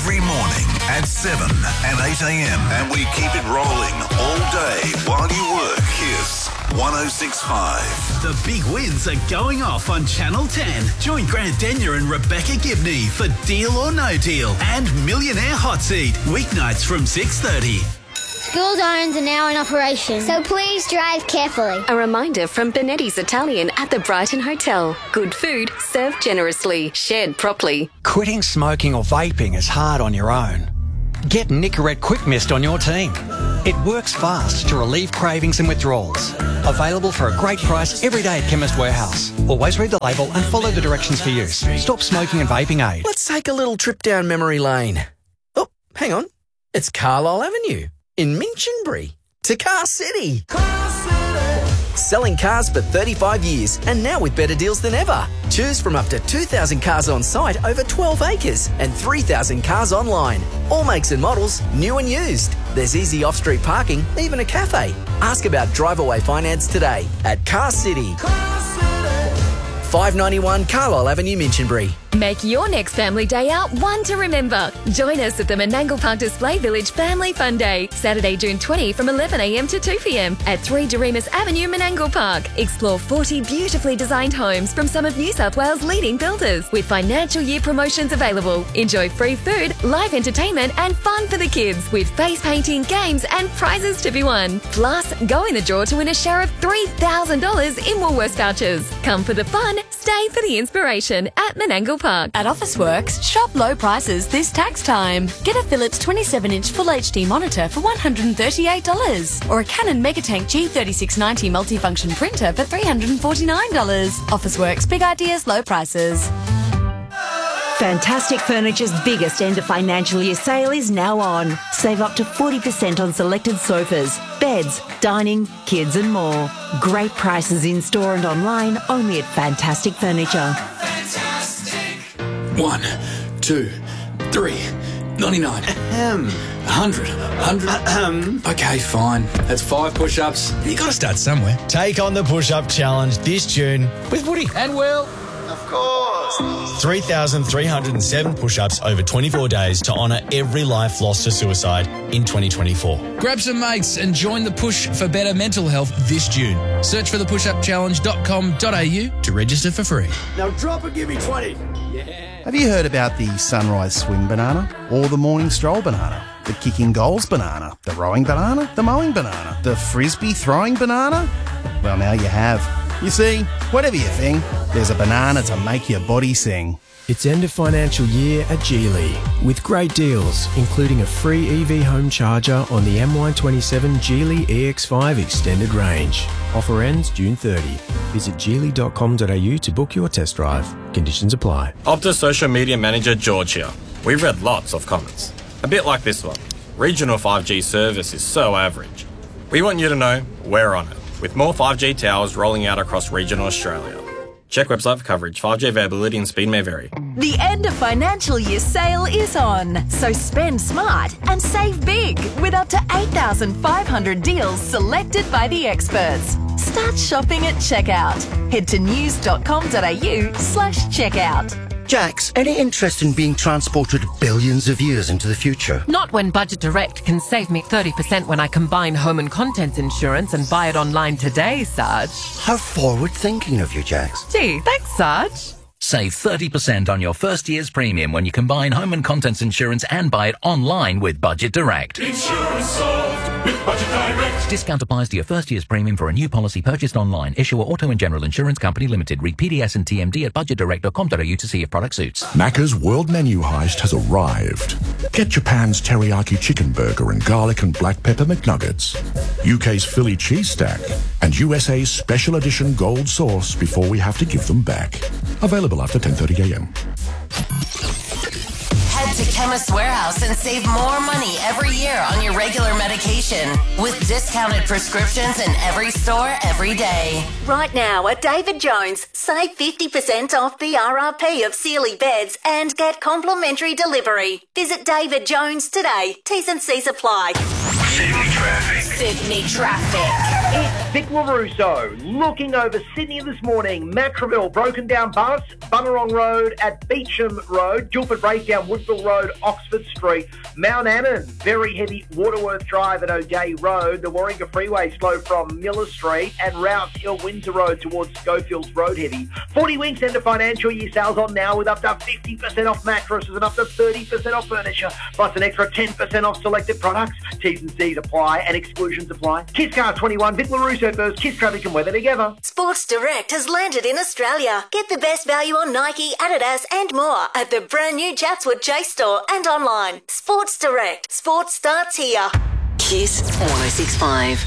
every morning at 7 and 8 a.m. And we keep it rolling all day while you work. Kiss 106.5. The big wins are going off on Channel 10. Join Grant Denyer and Rebecca Gibney for Deal or No Deal and Millionaire Hot Seat, weeknights from 6:30. School sirens are now in operation, so please drive carefully. A reminder from Benetti's Italian at the Brighton Hotel. Good food, served generously, shared properly. Quitting smoking or vaping is hard on your own. Get Nicorette Quick Mist on your team. It works fast to relieve cravings and withdrawals. Available for a great price every day at Chemist Warehouse. Always read the label and follow the directions for use. Stop smoking and vaping aid. Let's take a little trip down memory lane. Oh, hang on. It's Carlisle Avenue in Minchinbury to Car City. Selling cars for 35 years and now with better deals than ever. Choose from up to 2,000 cars on site over 12 acres and 3,000 cars online. All makes and models, new and used. There's easy off-street parking, even a cafe. Ask about drive-away finance today at Car City. 591 Carlisle Avenue, Minchinbury. Make your next family day out one to remember. Join us at the Menangle Park Display Village Family Fun Day, Saturday, June 20 from 11 a.m. to 2 p.m. at 3 Doremus Avenue, Menangle Park. Explore 40 beautifully designed homes from some of New South Wales' leading builders with financial year promotions available. Enjoy free food, live entertainment and fun for the kids with face painting, games and prizes to be won. Plus, go in the draw to win a share of $3,000 in Woolworths vouchers. Come for the fun, stay for the inspiration at Menangle Park. At Officeworks, shop low prices this tax time. Get a Philips 27-inch Full HD monitor for $138 or a Canon Megatank G3690 multifunction printer for $349. Officeworks, big ideas, low prices. Fantastic Furniture's biggest end of financial year sale is now on. Save up to 40% on selected sofas, beds, dining, kids and more. Great prices in store and online only at Fantastic Furniture. 1, 2, 3, 99. 100. Okay, fine. That's 5 push-ups. You got to start somewhere. Take on the push-up challenge this June with Woody and Will. Of course. 3,307 push-ups over 24 days to honour every life lost to suicide in 2024. Grab some mates and join the push for better mental health this June. Search for thepushupchallenge.com.au to register for free. Now drop and give me 20. Yeah. Have you heard about the sunrise swim banana or the morning stroll banana? The kicking goals banana, the rowing banana, the mowing banana, the frisbee throwing banana? Well, now you have. You see, whatever you think, there's a banana to make your body sing. It's end of financial year at Geely with great deals, including a free EV home charger on the MY27 Geely EX5 extended range. Offer ends June 30. Visit geely.com.au to book your test drive. Conditions apply. Optus Social Media Manager George here. We've read lots of comments. A bit like this one. Regional 5G service is so average. We want you to know we're on it, with more 5G towers rolling out across regional Australia. Check website for coverage. 5G availability and speed may vary. The end of financial year sale is on, so spend smart and save big with up to 8,500 deals selected by the experts. Start shopping at checkout. Head to news.com.au/checkout. Jax, any interest in being transported billions of years into the future? Not when Budget Direct can save me 30% when I combine home and contents insurance and buy it online today, Sarge. How forward-thinking of you, Jax. Gee, thanks, Sarge. Save 30% on your first year's premium when you combine home and contents insurance and buy it online with Budget Direct. Insurance solved with Budget Direct. Discount applies to your first year's premium for a new policy purchased online. Issuer Auto and General Insurance Company Limited. Read PDS and TMD at budgetdirect.com.au to see if product suits. Macca's World Menu Heist has arrived. Get Japan's teriyaki chicken burger and garlic and black pepper McNuggets, UK's Philly cheese stack, and USA's special edition gold sauce before we have to give them back. Available after 10:30 a.m. Head to Chemist Warehouse and save more money every year on your regular medication with discounted prescriptions in every store every day. Right now at David Jones, save 50% off the RRP of Sealy beds and get complimentary delivery. Visit David Jones today. T's and C's apply. Sydney traffic. Sydney traffic. Vic LaRusso looking over Sydney this morning. Matraville, broken down bus, Bunnerong Road at Beecham Road, Guildford breakdown, Woodville Road, Oxford Street, Mount Annan, very heavy Waterworth Drive at O'Day Road, the Warringah Freeway slow from Miller Street, and Rouse Hill, Windsor Road towards Schofields Road heavy. 40 Winks end of financial year sales on now with up to 50% off mattresses and up to 30% off furniture, plus an extra 10% off selected products. T's and C's apply and exclusions apply. Kiss Car 21, Vic LaRusso first, Kiss Traffic and weather together. Sports Direct has landed in Australia. Get the best value on Nike, Adidas and more at the brand new Chatswood Chase store and online. Sports Direct. Sports starts here. Kiss 106.5.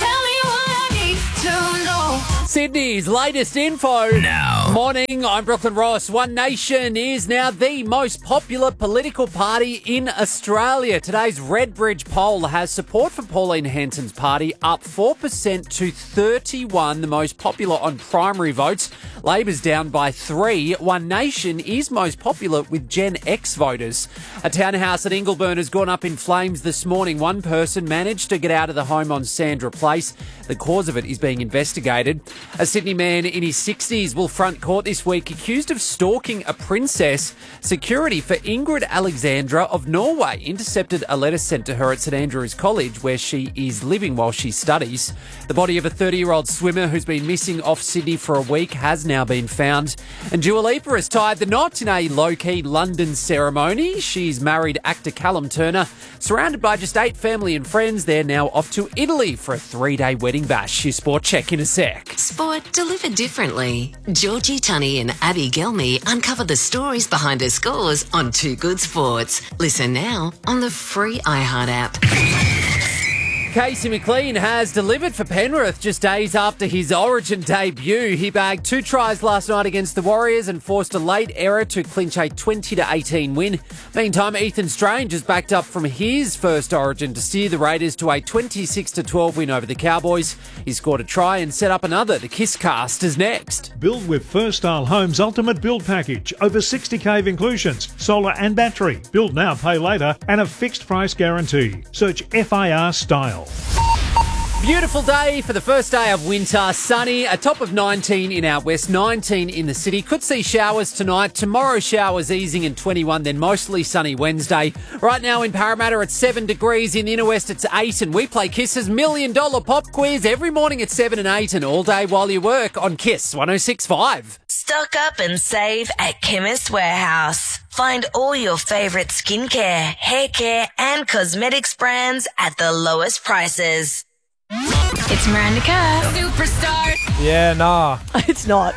Sydney's latest info. Now. Morning, I'm Brooklyn Ross. One Nation is now the most popular political party in Australia. Today's Redbridge poll has support for Pauline Hanson's party up 4% to 31, the most popular on primary votes. Labor's down by 3. One Nation is most popular with Gen X voters. A townhouse at Ingleburn has gone up in flames this morning. One person managed to get out of the home on Sandra Place. The cause of it is being investigated. A Sydney man in his 60s will front court this week accused of stalking a princess. Security for Ingrid Alexandra of Norway intercepted a letter sent to her at St Andrews College where she is living while she studies. The body of a 30-year-old swimmer who's been missing off Sydney for a week has now been found. And Dua Lipa has tied the knot in a low-key London ceremony. She's married actor Callum Turner. Surrounded by just 8 family and friends, they're now off to Italy for a 3-day wedding bash. Your sport check in a sec. Sport delivered differently. Georgie Tunney and Abby Gelmy uncover the stories behind her scores on Too Good Sports. Listen now on the free iHeart app. Casey McLean has delivered for Penrith just days after his Origin debut. He bagged 2 tries last night against the Warriors and forced a late error to clinch a 20-18 win. Meantime, Ethan Strange has backed up from his first Origin to steer the Raiders to a 26-12 win over the Cowboys. He scored a try and set up another. The Kiss Cast is next. Build with First Style Homes Ultimate Build Package. Over 60 cave inclusions, solar and battery. Build now, pay later, and a fixed price guarantee. Search FIR Style. Beautiful day for the first day of winter. Sunny, a top of 19 in out west, 19 in the city. Could see showers tonight. Tomorrow showers easing in 21, then mostly sunny Wednesday. Right now in Parramatta it's 7 degrees. In the inner west it's 8, and we play Kiss's $1 Million Pop Quiz every morning at 7 and 8 and all day while you work on Kiss 106.5. Stock up and save at Chemist Warehouse. Find all your favourite skincare, hair care and cosmetics brands at the lowest prices. It's Miranda Kerr. Superstar. Yeah, nah. It's not.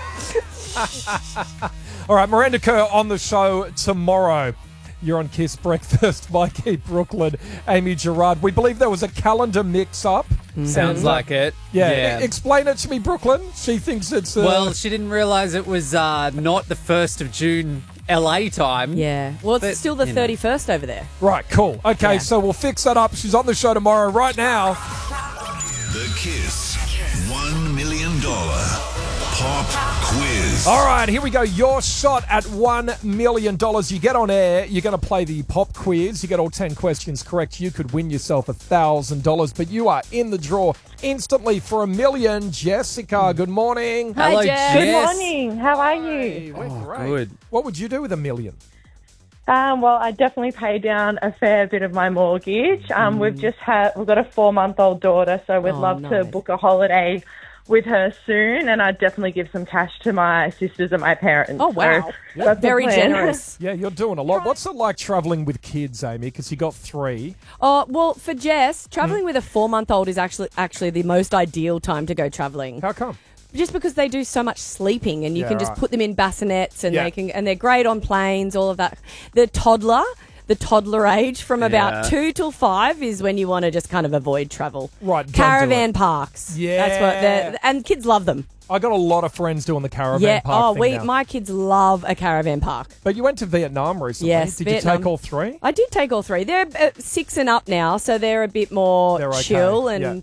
All right, Miranda Kerr on the show tomorrow. You're on Kiss Breakfast. Mikey Brooklyn, Amy Gerard. We believe there was a calendar mix-up. Sounds like it. Yeah. Explain it to me, Brooklyn. She thinks it's... Well, she didn't realise it was not the 1st of June LA time. Yeah. Well, it's still the 31st over there. Right, cool. Okay, so we'll fix that up. She's on the show tomorrow. Right now... The Kiss $1 million Pop Quiz. All right, here we go. Your shot at $1 million. You get on air, you're going to play the Pop Quiz. You get all 10 questions correct. You could win yourself $1,000, but you are in the draw instantly for $1 million. Jessica, good morning. Hi, Hello, Jess. Jess. Good morning. How are you? Hey, we're great. Good. What would you do with $1 million? Well, I definitely pay down a fair bit of my mortgage. We've got a 4-month-old daughter, so we'd love to book a holiday with her soon, and I'd definitely give some cash to my sisters and my parents. Oh, wow. So that's very the plan. generous. Yeah, you're doing a lot. What's it like travelling with kids, Amy? Because you got 3. Oh, well, for Jess, travelling with a 4-month-old is actually the most ideal time to go travelling. How come? Just because they do so much sleeping, and you can just right. put them in bassinets, and they're great on planes, all of that. The toddler age from about 2 till 5 is when you want to just kind of avoid travel. Right, caravan parks. Yeah, that's and kids love them. I got a lot of friends doing the caravan park thing now. My kids love a caravan park. But you went to Vietnam recently. Yes, Did Vietnam. you take all 3? I did take all 3. They're 6 and up now, so they're a bit more They're okay. chill and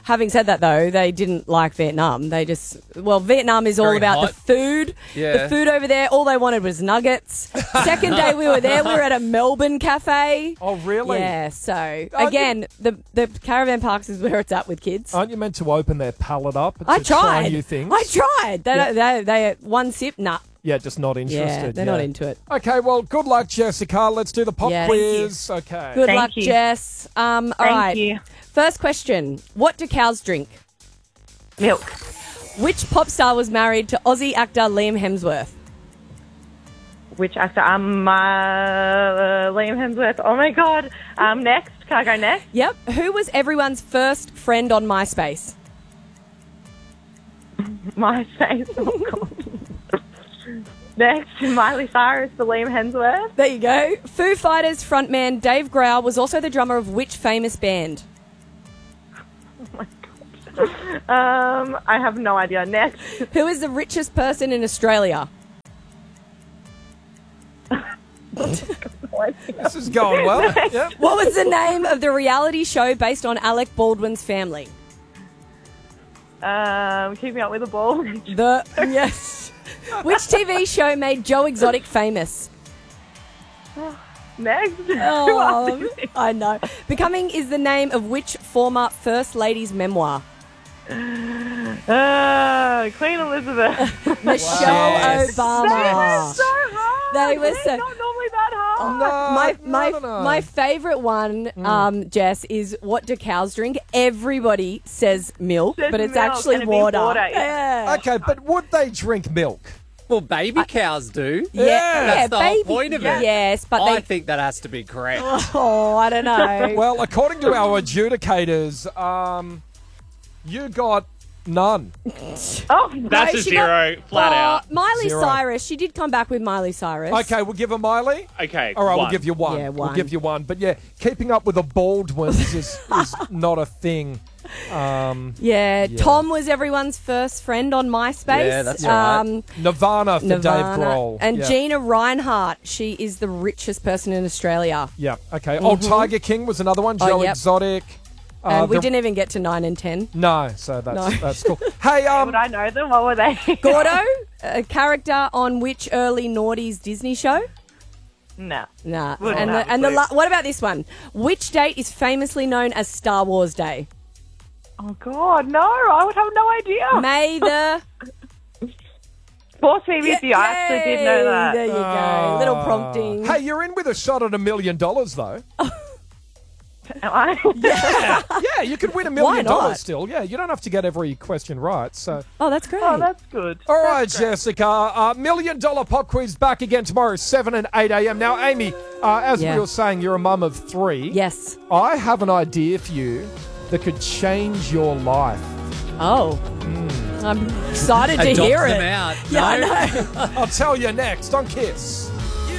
Having said that, though, they didn't like Vietnam. Vietnam is all Very about hot. the food. Yeah. The food over there, all they wanted was nuggets. Second day we were there, we were at a Melbourne cafe. Oh, really? Yeah, so, again, the caravan parks is where it's at with kids. Aren't you meant to open their palate up to I try tried. new things? I tried. They one sip, nah. Yeah, just not interested. Yeah, they're not into it. Okay, well, good luck, Jessica. Let's do the pop Yeah. quiz. Okay. Good luck, Jess. All right. you. First question. What do cows drink? Milk. Which pop star was married to Aussie actor Liam Hemsworth? Which actor? Liam Hemsworth. Oh my God. Next. Can I go next? Yep. Who was everyone's first friend on MySpace? MySpace. Oh God. Next, Miley Cyrus for Liam Hemsworth. There you go. Foo Fighters frontman Dave Grohl was also the drummer of which famous band? I have no idea. Next. Who is the richest person in Australia? This is going well. Yep. What was the name of the reality show based on Alec Baldwin's family? Keeping Up with the Ball. Yes. Which TV show made Joe Exotic famous? Next. Oh, I know. Becoming is the name of which former First Lady's memoir? Queen Elizabeth. Michelle Yes. Obama. They were so hard. They were They're not normally that hard. My favourite one, Jess, is what do cows drink? Everybody says milk, Says but it's milk, actually and it'd be water. water, Yeah. Okay, but would they drink milk? Well, baby cows do. Yeah, That's the baby, whole point of it. Yes, but I they. think that has to be correct. Oh, I don't know. Well, according to our adjudicators, you got none. Oh, That's a she zero, flat out. Miley Zero. Cyrus. She did come back with Miley Cyrus. Okay, we'll give her Miley. Okay, All right, one. we'll give you one. Yeah, We'll one. give you one. But yeah, keeping up with the Baldwins is not a thing. Yeah, Tom was everyone's first friend on MySpace. Yeah, that's right. Nirvana for Dave Grohl. And yeah. Gina Reinhardt, she is the richest person in Australia. Yeah, okay. Oh, Tiger King was another one. Joe yep. Exotic. And we didn't even get to 9 and 10. No, so that's cool. Hey, Would I know them? What were they? Gordo, a character on which early noughties Disney show? No. Nah. Wouldn't And have a clue. what about this one? Which date is famously known as Star Wars Day? Oh God, no! I would have no idea. May the Force me with you. I actually did know that. There you go. Little prompting. Hey, you're in with a shot at $1 million, though. Am I? Yeah, you could win $1 Why million not? still. Yeah, you don't have to get every question right. So, Oh, that's great. Oh, that's good. all right, Jessica. $1 million pop quiz back again tomorrow, 7 and 8 a.m. Now, Amy, as Yeah. we were saying, you're a mum of 3. Yes. I have an idea for you that could change your life. Oh. I'm excited to Adopt hear them it. out. Yeah, No? I know. I'll tell you next on Kiss.